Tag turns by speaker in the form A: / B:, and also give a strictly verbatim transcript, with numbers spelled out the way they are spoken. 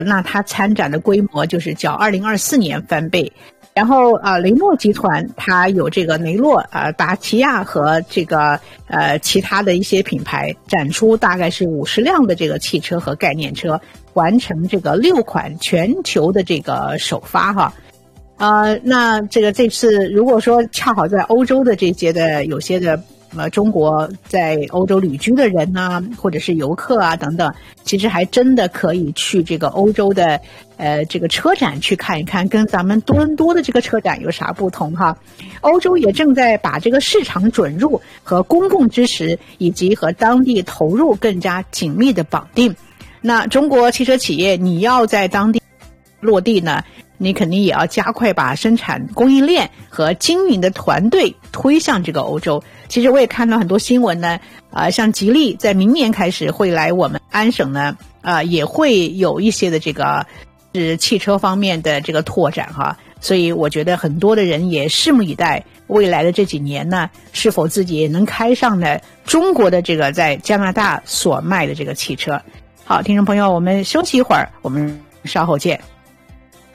A: 那它参展的规模就是较二零二四年翻倍。然后啊、呃，雷诺集团它有这个雷诺啊、呃、达起亚和这个呃其他的一些品牌展出大概是五十辆的这个汽车和概念车，完成这个六款全球的这个首发哈。呃，那这个这次如果说恰好在欧洲的这些的有些的呃中国在欧洲旅居的人呐、啊，或者是游客啊等等，其实还真的可以去这个欧洲的呃这个车展去看一看，跟咱们多伦多的这个车展有啥不同哈。欧洲也正在把这个市场准入和公共支持以及和当地投入更加紧密的绑定。那中国汽车企业你要在当地落地呢，你肯定也要加快把生产供应链和经营的团队推向这个欧洲。其实我也看到很多新闻呢，呃，像吉利在明年开始会来我们安省呢，呃，也会有一些的这个是汽车方面的这个拓展哈。所以我觉得很多的人也拭目以待，未来的这几年呢，是否自己也能开上呢中国的这个在加拿大所卖的这个汽车。好，听众朋友，我们休息一会儿，我们稍后见。